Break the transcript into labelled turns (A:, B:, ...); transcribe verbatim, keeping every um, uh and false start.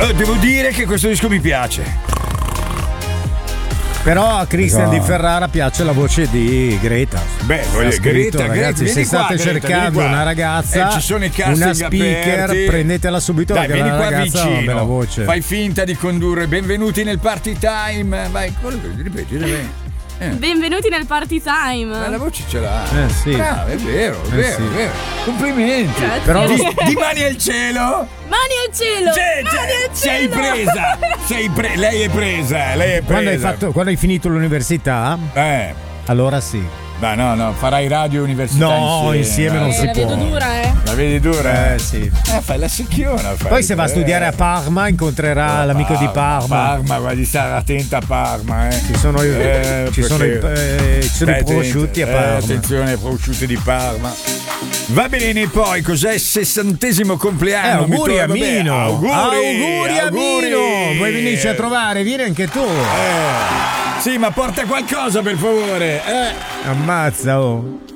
A: Eh, devo dire che questo disco mi piace.
B: Però a Christian
A: No.
B: Di Ferrara piace la voce di Greta.
A: Beh,
B: Ha
A: voglio-
B: scritto,
A: Greta,
B: ragazzi,
A: Greta,
B: se
A: vieni qua,
B: state
A: Greta,
B: cercando
A: vieni qua.
B: una ragazza,
A: Eh, ci sono i casting
B: una speaker,
A: aperti.
B: prendetela subito
A: Dai,
B: perché
A: vieni
B: la
A: qua
B: ragazza ha una
A: vicino.
B: bella voce.
A: Fai finta di condurre. Benvenuti nel party time. Vai, quello che ripeti, ripeti. Eh.
C: Benvenuti nel party time.
A: Ma la voce ce l'ha.
B: Eh, sì.
A: Brava, è vero, è
B: Eh,
A: vero,
B: sì.
A: è vero. Complimenti.
C: Grazie.
B: Però
A: Di, di mani al cielo.
C: Mani al cielo!
A: Cioè,
C: Mani
A: cioè,
C: al
A: sei
C: cielo!
A: presa. Sei pre- lei è presa, lei è presa.
B: quando hai, fatto, quando hai finito l'università,
A: Eh.
B: allora sì.
A: Ma no, no, farai radio e università
B: No, insieme non
C: Eh,
B: si
C: la
B: può.
C: vedo dura, eh.
A: La vedi dura?
B: Eh sì.
A: Eh, fai la secchiona. Fai.
B: Poi se va a
A: Eh.
B: studiare a Parma incontrerà l'amico di Parma.
A: Parma, guardi, stare attenta a Parma, eh.
B: Ci sono i,
A: Eh,
B: ci sono i,
A: perché-
B: eh, ci sono i
A: Stai
B: prosciutti a
A: attento.
B: Parma.
A: Eh, attenzione ai prosciutti di Parma. Va bene, poi cos'è il sessantesimo
B: Eh,
A: compleanno?
B: auguri
A: Mi
B: a
A: torna- vabbè,
B: Mino.
A: Auguri,
B: auguri a
A: auguri.
B: Mino. Vuoi venirci a trovare? Vieni anche tu.
A: Eh. Sì, ma porta qualcosa per favore. Eh.
B: Ammazza, oh.